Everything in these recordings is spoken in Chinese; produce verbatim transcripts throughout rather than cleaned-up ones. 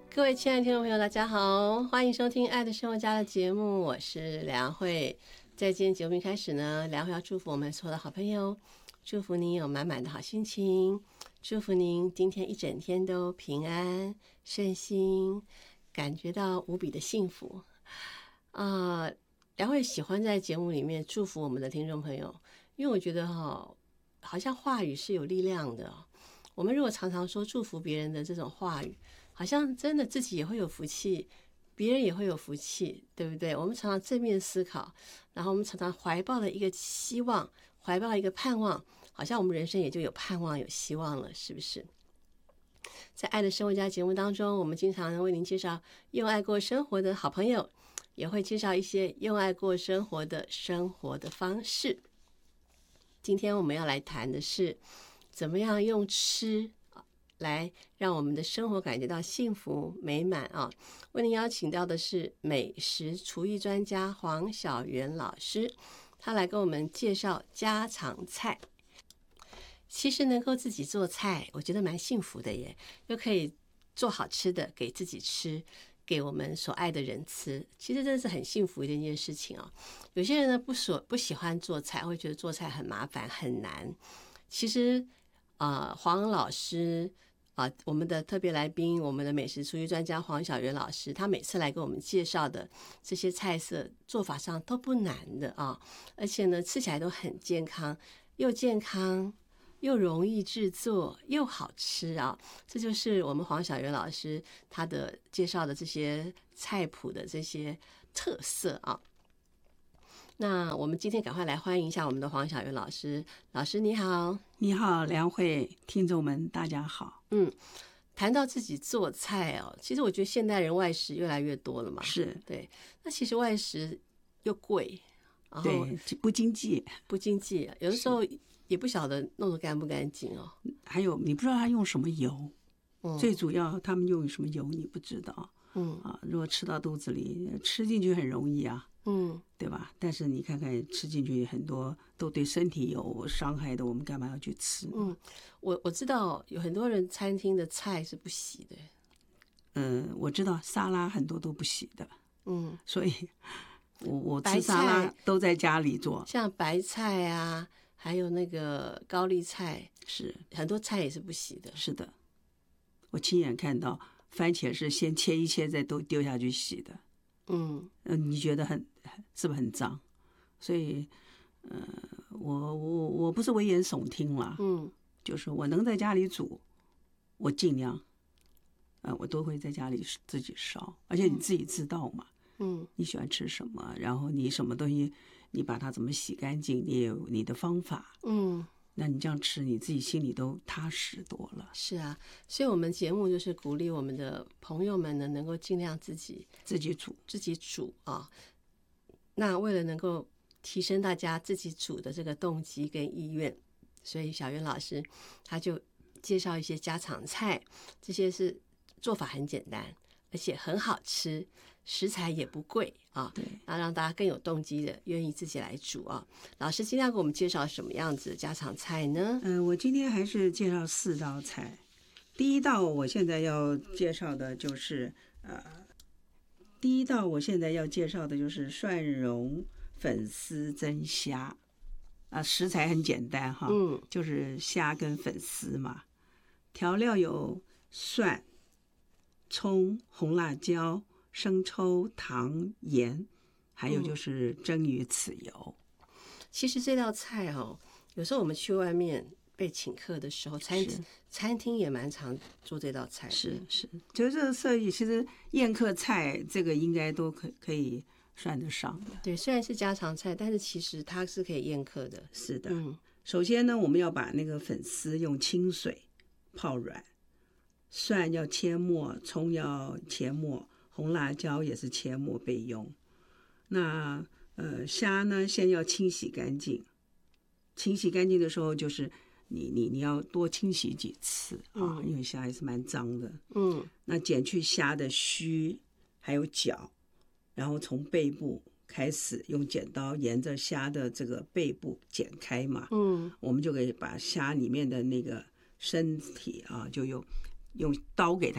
各位亲爱的听众朋友大家好，欢迎收听爱的生活家的节目，我是梁慧。在今天节目一开始呢，梁慧要祝福我们所有的好朋友，祝福您有满满的好心情，祝福您今天一整天都平安顺心，感觉到无比的幸福啊、呃！梁慧喜欢在节目里面祝福我们的听众朋友，因为我觉得哈、哦，好像话语是有力量的。我们如果常常说祝福别人的这种话语，好像真的自己也会有福气，别人也会有福气，对不对？我们常常正面思考，然后我们常常怀抱了一个希望，怀抱一个盼望，好像我们人生也就有盼望有希望了，是不是？在爱的生活家节目当中，我们经常为您介绍用爱过生活的好朋友，也会介绍一些用爱过生活的生活的方式。今天我们要来谈的是怎么样用吃来让我们的生活感觉到幸福美满啊！为您邀请到的是美食厨艺专家黄小媛老师，他来跟我们介绍家常菜。其实能够自己做菜，我觉得蛮幸福的耶，又可以做好吃的给自己吃，给我们所爱的人吃，其实真的是很幸福的一件事情哦。有些人呢不所不喜欢做菜，会觉得做菜很麻烦很难。其实呃，黄老师啊、呃，我们的特别来宾，我们的美食厨艺专家黄小媛老师，他每次来给我们介绍的这些菜色做法上都不难的啊，而且呢吃起来都很健康，又健康又容易制作又好吃啊！这就是我们黄小媛老师他的介绍的这些菜谱的这些特色啊。那我们今天赶快来欢迎一下我们的黄小媛老师。老师你好。 你好，梁慧，听众们大家好。 嗯，谈到自己做菜哦，其实我觉得现代人外食越来越多了嘛。 是， 对。那其实外食又贵，然后对，不经济， 不经济，有的时候也不晓得弄得干不干净哦。 还有你不知道他用什么油， 嗯、 最主要他们用什么油你不知道。 嗯啊，如果吃到肚子里，吃进去很容易啊。 嗯， 对吧？但是你看看吃进去很多都对身体有伤害的，我们干嘛要去吃？ 嗯，我我知道有很多人餐厅的菜是不洗的。 嗯，我知道沙拉很多都不洗的。 嗯， 所以我我吃沙拉都在家里做， 像白菜啊，还有那个高丽菜， 是很多菜也是不洗的。 是的，我亲眼看到番茄是先切一切再都丢下去洗的。 嗯， 你觉得很是不是很脏？所以，呃，我我我不是危言耸听啦， 嗯， 就是我能在家里煮，我尽量，呃，我都会在家里自己烧，而且你自己知道嘛， 嗯， 你喜欢吃什么，然后你什么东西，你把它怎么洗干净，你也有你的方法， 嗯。 那你这样吃，你自己心里都踏实多了。 是啊，所以我们节目就是鼓励我们的朋友们呢，能够尽量自己自己煮， 自己煮啊。那为了能够提升大家自己煮的这个动机跟意愿，所以小媛老师他就介绍一些家常菜，这些是做法很简单，而且很好吃，食材也不贵啊， 对， 那让大家更有动机的愿意自己来煮啊。老师今天要给我们介绍什么样子的家常菜呢？ 嗯、呃，我今天还是介绍四道菜。第一道我现在要介绍的就是呃，第一道我现在要介绍的就是蒜蓉粉丝蒸虾啊、呃，食材很简单哈， 嗯， 就是虾跟粉丝嘛。调料有蒜、葱、红辣椒、生抽、糖、盐，还有就是蒸鱼豉油。 其实这道菜哦，有时候我们去外面被请客的时候，餐餐厅也蛮常做这道菜的。 是是，就是这个设计，其实宴客菜这个应该都可可以算得上的。 对，虽然是家常菜，但是其实它是可以宴客的。 是的， 嗯， 首先呢，我们要把那个粉丝用清水泡软，蒜要切末，葱要切末，红辣椒也是切末备用。那呃虾呢，先要清洗干净。清洗干净的时候，就是你你你要多清洗几次啊， 嗯、 因为虾还是蛮脏的。 嗯， 那剪去虾的须还有脚，然后从背部开始用剪刀沿着虾的这个背部剪开嘛。 嗯， 我们就可以把虾里面的那个身体啊，就用用刀给它就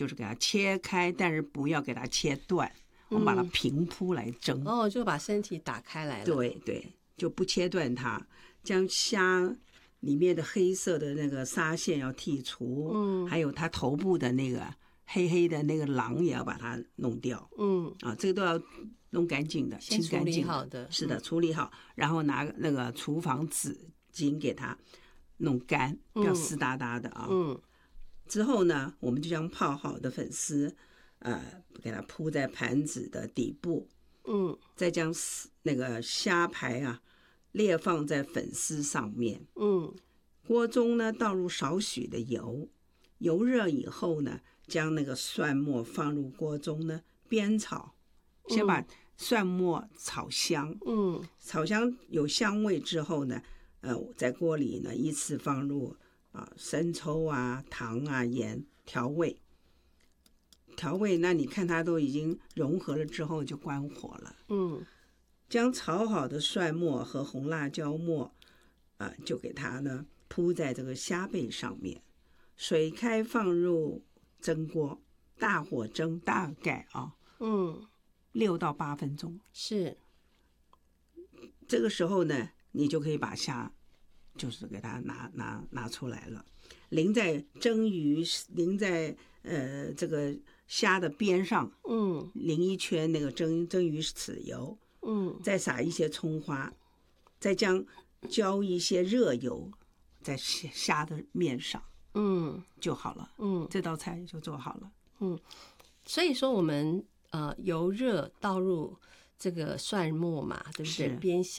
就是给它切开，但是不要给它切断，我们把它平铺来蒸。 哦，就把身体打开来了。 对对，就不切断它，将虾里面的黑色的那个纱线要剔除， 嗯， 还有它头部的那个黑黑的那个囊也要把它弄掉。 嗯， 啊，这个都要弄干净的，清干净好的。 是的，处理好，然后拿那个厨房纸巾给它弄干，不要湿哒哒的啊。 嗯。 之后呢，我们就将泡好的粉丝，呃，给它铺在盘子的底部。 嗯， 再将那个虾排啊列放在粉丝上面。 嗯， 锅中呢倒入少许的油，油热以后呢，将那个蒜末放入锅中呢煸炒，先把蒜末炒香。 嗯， 炒香有香味之后呢，呃，在锅里呢依次放入啊生抽啊、糖啊、盐调味。调味，那你看它都已经融合了之后，就关火了。 嗯， 将炒好的蒜末和红辣椒末，啊、呃，就给它呢铺在这个虾背上面。水开放入蒸锅，大火蒸，大概啊， 嗯， 六到八分钟。 是。 这个时候呢，你就可以把虾，就是给它拿拿拿出来了，淋在蒸鱼，淋在呃这个。虾的边上， 嗯， 淋一圈那个蒸蒸鱼豉油， 嗯， 再撒一些葱花，再将浇一些热油在虾的面上， 嗯， 就好了， 嗯， 这道菜就做好了， 嗯，所以说我们呃油热倒入这个蒜末嘛，对不对？煸虾。